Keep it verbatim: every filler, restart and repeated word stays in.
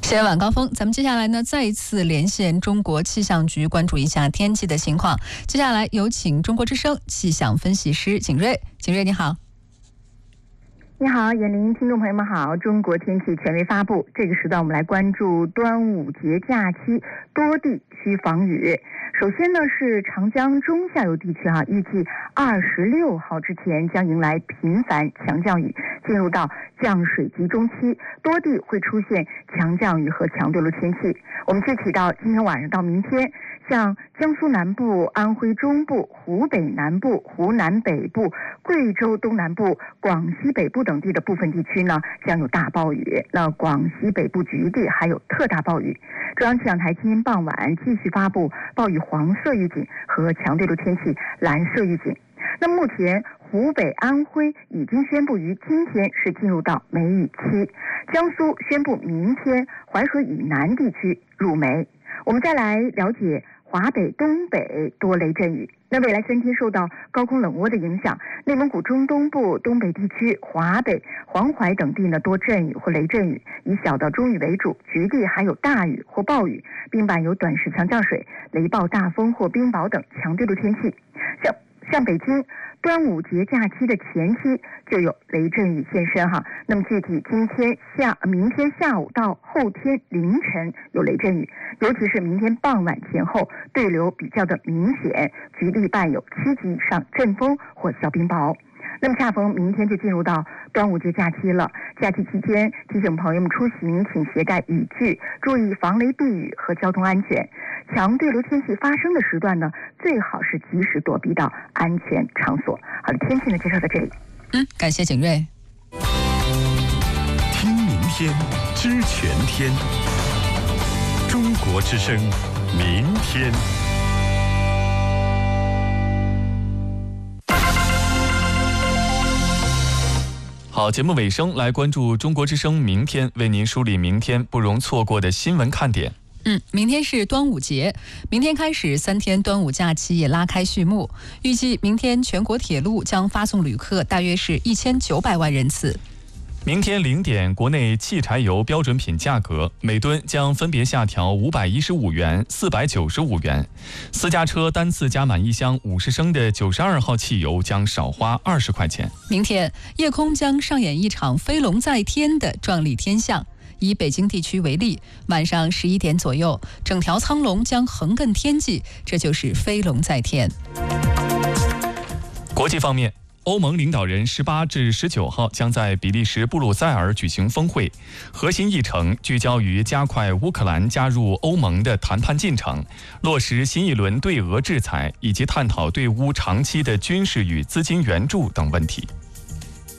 新闻晚高峰，咱们接下来呢再一次连线中国气象局，关注一下天气的情况。接下来有请中国之声气象分析师景睿。景睿你好。 你好，严林，听众朋友们好。中国天气权威发布，这个时段我们来关注端午节假期多地需防雨。首先呢是长江中下游地区哈、啊，预计二十六号之前将迎来频繁强降雨，进入到降水集中期，多地会出现强降雨和强对流天气。我们具体到今天晚上到明天，像江苏南部、安徽中部、湖北南部、湖南北部、贵州东南部、广西北部等地的部分地区呢，将有大暴雨。那广西北部局地还有特大暴雨。中央气象台今天傍晚继续发布暴雨黄色预警和强对流天气蓝色预警。那目前湖北、安徽已经宣布于今天是进入到梅雨期，江苏宣布明天淮河以南地区入梅。我们再来了解华北、东北多雷阵雨。那未来三天受到高空冷涡的影响，内蒙古中东部、东北地区、华北、黄淮等地呢多阵雨或雷阵雨，以小到中雨为主，局地还有大雨或暴雨，并伴有短时强降水、雷暴、大风或冰雹等强对流天气。像像北京端午节假期的前期就有雷阵雨现身哈。那么具体今天下、明天下午到后天凌晨有雷阵雨，尤其是明天傍晚前后对流比较的明显，局地伴有七级以上阵风或小冰雹。那么恰逢明天就进入到端午节假期了，假期期间提醒朋友们出行请携带雨具，注意防雷避雨和交通安全。强对流天气发生的时段呢，最好是及时躲避到安全场所。好的，天气呢介绍到这里。 嗯，感谢景睿。 听明天，知全天。中国之声，明天。 好，节目尾声来关注中国之声明天为您梳理明天不容错过的新闻看点。 嗯，明天是端午节，明天开始三天端午假期也拉开序幕。预计明天全国铁路将发送旅客大约是一千九百万人次。 明天零点，国内汽柴油标准品价格每吨将分别下调五百一十五元、四百九十五元。私家车单次加满一箱五十升的九十二号汽油将少花二十块钱。 明天夜空将上演一场飞龙在天的壮丽天象。以北京地区为例，晚上十一点左右，整条苍龙将横亘天际，这就是飞龙在天。 国际方面，欧盟领导人十八至十九号将在比利时布鲁塞尔举行峰会，核心议程聚焦于加快乌克兰加入欧盟的谈判进程，落实新一轮对俄制裁，以及探讨对乌长期的军事与资金援助等问题。